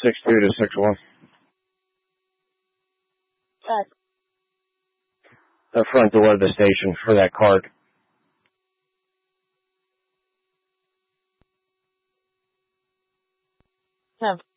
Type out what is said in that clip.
62 to 61. The front door of the station for that card. Have